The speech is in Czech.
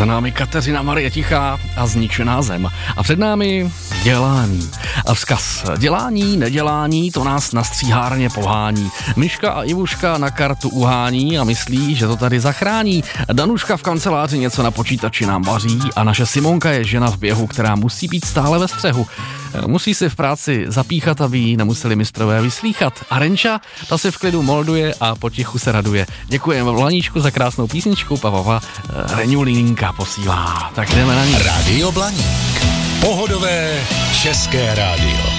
Za námi Kateřina Marie Tichá a Zničená zem. A před námi dělání. A vzkaz. Dělání, nedělání, to nás na stříhárně pohání. Myška a Ivuška na kartu uhání a myslí, že to tady zachrání. Danuška v kanceláři něco na počítači nám vaří a naše Simonka je žena v běhu, která musí být stále ve střehu. Musí si v práci zapíchat, aby ji nemuseli mistrové vyslýchat. A Renča, ta si v klidu molduje a potichu se raduje. Děkujeme Blaníčku za krásnou písničku, Pavova Reňu Linka posílá. Tak jdeme na ní. Rádio Blaník. Pohodové české rádio.